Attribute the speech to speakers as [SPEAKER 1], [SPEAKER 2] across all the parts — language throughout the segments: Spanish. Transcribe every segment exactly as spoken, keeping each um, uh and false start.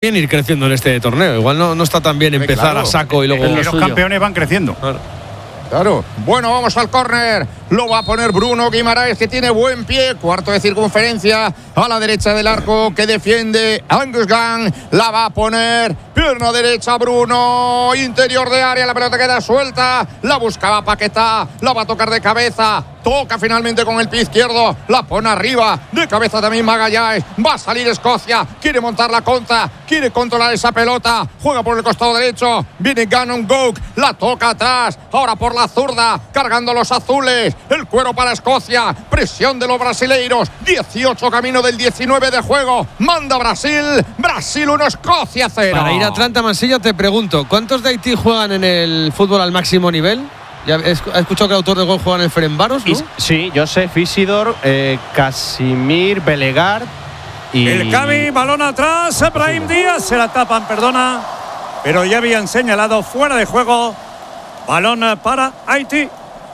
[SPEAKER 1] bien ir creciendo en este torneo. Igual no, no está tan bien empezar claro, a saco y luego...
[SPEAKER 2] Los suyo. campeones van creciendo.
[SPEAKER 1] Claro.
[SPEAKER 3] Claro. Bueno, vamos al córner. Lo va a poner Bruno Guimaraes, que tiene buen pie. Cuarto de circunferencia a la derecha del arco, que defiende Angus Gunn. La va a poner pierna derecha Bruno. Interior de área, la pelota queda suelta. La buscaba Paquetá. La va a tocar de cabeza. Toca finalmente con el pie izquierdo. La pone arriba. De cabeza también Magallanes. Va a salir Escocia. Quiere montar la contra. Quiere controlar esa pelota. Juega por el costado derecho. Viene Gannon Gouk. La toca atrás. Ahora por la zurda. Cargando los azules. El cuero para Escocia. Presión de los brasileiros. dieciocho camino del diecinueve de juego. Manda Brasil. Brasil uno, Escocia cero.
[SPEAKER 1] Para ir a Atlanta, Mansilla, te pregunto, ¿cuántos de Haití juegan en el fútbol al máximo nivel? ¿Ya has escuchado que el autor del gol juega en el Ferencváros, no?
[SPEAKER 4] Sí, Josef Isidor, eh, Casimir, Belegar y...
[SPEAKER 2] El Cavi, balón atrás, Brahim Díaz, se la tapan, perdona, pero ya habían señalado fuera de juego. Balón para Haití.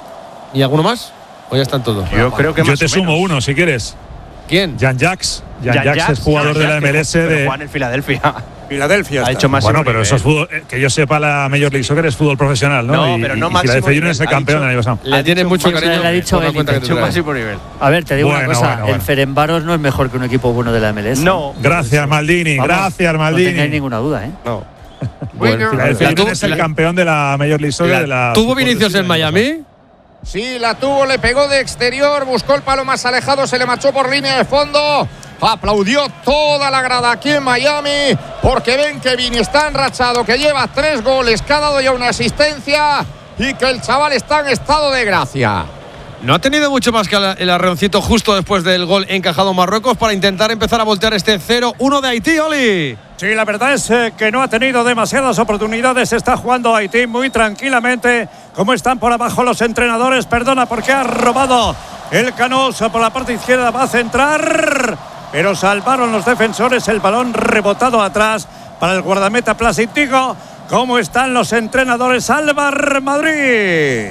[SPEAKER 1] ¿Y alguno más? ¿O ya están todos?
[SPEAKER 5] Yo creo que Yo más te sumo menos. uno, si quieres.
[SPEAKER 1] ¿Quién?
[SPEAKER 5] Jan Jacks. Jan, Jan Jacks es jugador Jan de la M L S de
[SPEAKER 4] Juan en Filadelfia.
[SPEAKER 2] Filadelfia
[SPEAKER 4] ha hecho más.
[SPEAKER 5] Bueno, pero eso es fútbol, que yo sepa, la Major League Soccer es fútbol profesional, ¿no?
[SPEAKER 4] No,
[SPEAKER 5] y,
[SPEAKER 4] pero no
[SPEAKER 5] y
[SPEAKER 4] máximo
[SPEAKER 5] Filadelfia Union es el campeón del año pasado.
[SPEAKER 1] Le tiene mucho cariño.
[SPEAKER 6] Le ha dicho
[SPEAKER 4] el máximo nivel.
[SPEAKER 6] A ver, te digo
[SPEAKER 5] bueno,
[SPEAKER 6] una cosa,
[SPEAKER 5] bueno, bueno.
[SPEAKER 6] el Ferencváros no es mejor que un equipo bueno de la M L S.
[SPEAKER 4] No.
[SPEAKER 5] Gracias, Maldini.
[SPEAKER 6] Vamos,
[SPEAKER 5] gracias, Maldini.
[SPEAKER 6] No tengáis ninguna duda, ¿eh?
[SPEAKER 4] No.
[SPEAKER 3] Bueno,
[SPEAKER 5] Filadelfia Union es el campeón de la Major League Soccer. De la
[SPEAKER 1] ¿Tuvo Vinicius en Miami?
[SPEAKER 3] Sí, la tuvo, le pegó de exterior, buscó el palo más alejado, se le marchó por línea de fondo. Aplaudió toda la grada aquí en Miami, porque ven que Vini está enrachado, que lleva tres goles, que ha dado ya una asistencia y que el chaval está en estado de gracia.
[SPEAKER 1] No ha tenido mucho más que el arreoncito justo después del gol encajado Marruecos para intentar empezar a voltear este cero uno de Haití, Oli.
[SPEAKER 2] Sí, la verdad es que no ha tenido demasiadas oportunidades. Está jugando Haití muy tranquilamente. Como están por abajo los entrenadores, perdona, porque ha robado el Canosa por la parte izquierda. Va a centrar, pero salvaron los defensores. El balón rebotado atrás para el guardameta Plasitico. ¿Cómo están los entrenadores? Álvar Madrid.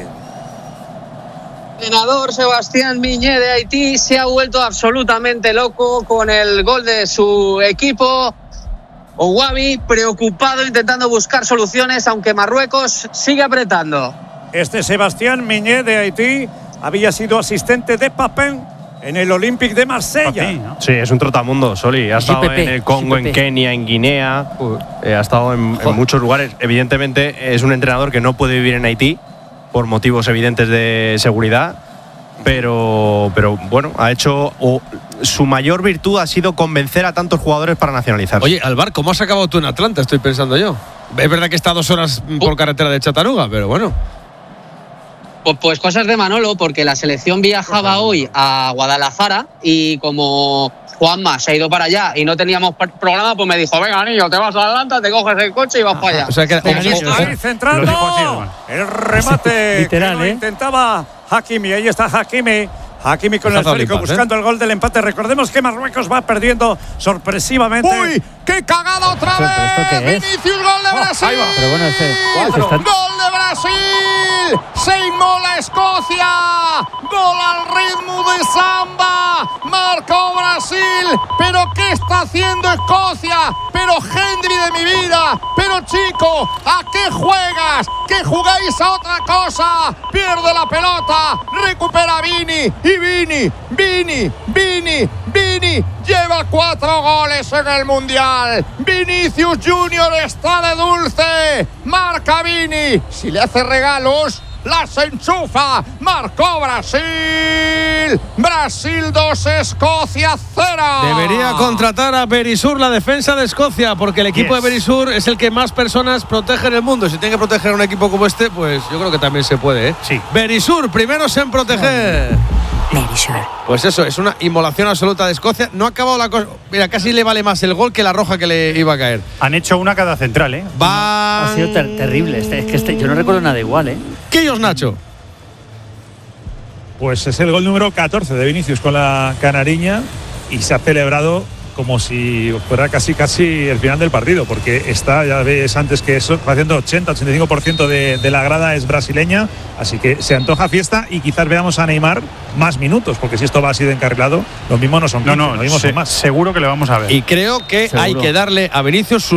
[SPEAKER 7] El entrenador Sebastián Miñé de Haití se ha vuelto absolutamente loco con el gol de su equipo. Ouabi preocupado intentando buscar soluciones, aunque Marruecos sigue apretando.
[SPEAKER 2] Este Sebastián Miñé de Haití había sido asistente de Papin en el Olympique de Marsella.
[SPEAKER 4] Papin, ¿no? Sí, es un trotamundo, Soli. Ha estado en el Congo, en Kenia, en Guinea. Eh, ha estado en, en muchos lugares. Evidentemente es un entrenador que no puede vivir en Haití por motivos evidentes de seguridad. Pero, pero bueno, ha hecho o, su mayor virtud ha sido convencer a tantos jugadores para nacionalizarse.
[SPEAKER 1] Oye, Alvar, ¿cómo has acabado tú en Atlanta? Estoy pensando yo. Es verdad que está dos horas por carretera de Chattanooga, pero bueno.
[SPEAKER 7] Pues, pues cosas de Manolo, porque la selección viajaba hoy a Guadalajara y como Juanma se ha ido para allá y no teníamos programa, pues me dijo, venga, niño, te vas a Atlanta, te coges el coche y vas para allá.
[SPEAKER 1] O sea que
[SPEAKER 2] ahí centrando el remate.
[SPEAKER 6] Literal,
[SPEAKER 2] que
[SPEAKER 6] ¿eh?
[SPEAKER 2] Intentaba Hakimi, ahí está Hakimi. Hakimi con el esférico buscando ¿eh? el gol del empate. Recordemos que Marruecos va perdiendo sorpresivamente.
[SPEAKER 3] ¡Uy! ¡Qué cagada otra vez!
[SPEAKER 6] ¿Esto qué es?
[SPEAKER 3] Vinicius, gol de Brasil.
[SPEAKER 6] Oh, pero bueno, ese, ese está...
[SPEAKER 3] ¡Gol de Brasil! ¡Se inmola Escocia! ¡Gol al ritmo de samba! ¡Marcó Brasil! ¿Pero qué está haciendo Escocia? ¡Pero Henry de mi vida! ¡Pero chico! ¿A qué juegas? ¿Que jugáis a otra cosa? Pierde la pelota, recupera Vini y Vini, Vini, Vini, Vini lleva cuatro goles en el Mundial. Vinicius Junior está de dulce, marca Vini, si le hace regalos las enchufa. Marcó Brasil. Brasil dos, Escocia cero.
[SPEAKER 1] Debería contratar a Berisur, la defensa de Escocia, porque el equipo yes. de Berisur es el que más personas protege en el mundo. Si tiene que proteger a un equipo como este, pues yo creo que también se puede, ¿eh?
[SPEAKER 2] Sí.
[SPEAKER 1] Berisur, primeros en proteger.
[SPEAKER 6] Berisur.
[SPEAKER 1] Pues eso, es una inmolación absoluta de Escocia. No ha acabado la cosa. Mira, casi le vale más el gol que la roja que le iba a caer.
[SPEAKER 2] Han hecho una cada central, ¿eh?
[SPEAKER 1] Va.
[SPEAKER 6] Ha sido ter terrible. Este, es que este, yo no recuerdo nada igual, ¿eh?
[SPEAKER 1] ¿Qué Nacho?
[SPEAKER 5] Pues es el gol número catorce de Vinicius con la canariña y se ha celebrado como si fuera casi casi el final del partido, porque está, ya ves antes que eso, haciendo ochenta, ochenta y cinco por ciento de, de la grada es brasileña, así que se antoja fiesta y quizás veamos a Neymar más minutos, porque si esto va así de encarrilado, lo mismo no son quince,
[SPEAKER 8] no, no,
[SPEAKER 5] lo mismo
[SPEAKER 8] se,
[SPEAKER 5] son más.
[SPEAKER 8] Seguro que le vamos a ver.
[SPEAKER 1] Y creo que
[SPEAKER 6] Seguro.
[SPEAKER 1] hay que darle a Vinicius su